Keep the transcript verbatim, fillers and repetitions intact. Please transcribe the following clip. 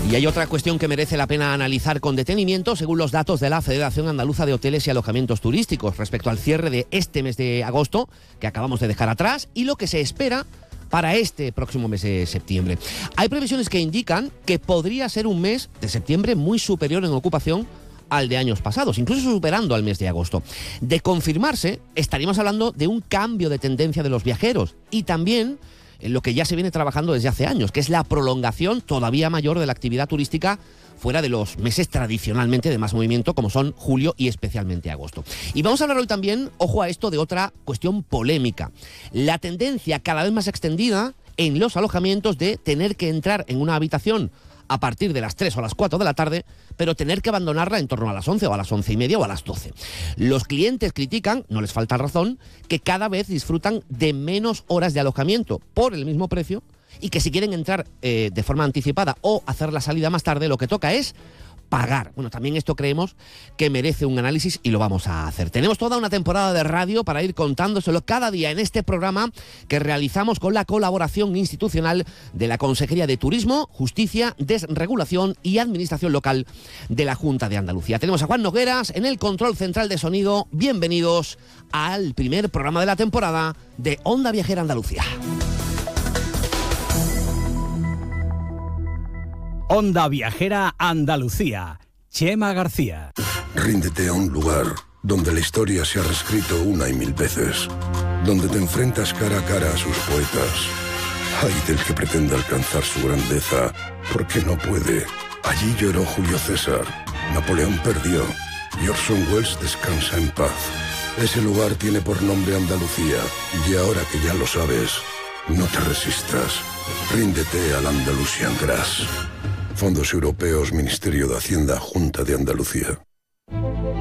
Y hay otra cuestión que merece la pena analizar con detenimiento, según los datos de la Federación Andaluza de Hoteles y Alojamientos Turísticos, respecto al cierre de este mes de agosto, que acabamos de dejar atrás, y lo que se espera para este próximo mes de septiembre. Hay previsiones que indican que podría ser un mes de septiembre muy superior en ocupación al de años pasados, incluso superando al mes de agosto. De confirmarse, estaríamos hablando de un cambio de tendencia de los viajeros y también en lo que ya se viene trabajando desde hace años, que es la prolongación todavía mayor de la actividad turística fuera de los meses tradicionalmente de más movimiento, como son julio y especialmente agosto. Y vamos a hablar hoy también, ojo a esto, de otra cuestión polémica. La tendencia cada vez más extendida en los alojamientos de tener que entrar en una habitación a partir de las tres o las cuatro de la tarde, pero tener que abandonarla en torno a las once o a las once y media o a las doce. Los clientes critican, no les falta razón, que cada vez disfrutan de menos horas de alojamiento por el mismo precio y que si quieren entrar eh, de forma anticipada o hacer la salida más tarde, lo que toca es pagar. Bueno, también esto creemos que merece un análisis y lo vamos a hacer. Tenemos toda una temporada de radio para ir contándoselo cada día en este programa que realizamos con la colaboración institucional de la Consejería de Turismo, Justicia, Desregulación y Administración Local de la Junta de Andalucía. Tenemos a Juan Nogueras en el control central de sonido. Bienvenidos al primer programa de la temporada de Onda Viajera Andalucía. Onda Viajera Andalucía. Chema García. Ríndete a un lugar donde la historia se ha reescrito una y mil veces, donde te enfrentas cara a cara a sus poetas. Ay del que pretenda alcanzar su grandeza, porque no puede. Allí lloró Julio César, Napoleón perdió y Orson Welles descansa en paz. Ese lugar tiene por nombre Andalucía, y ahora que ya lo sabes, no te resistas. Ríndete al Andalusian Grass. Fondos Europeos, Ministerio de Hacienda, Junta de Andalucía.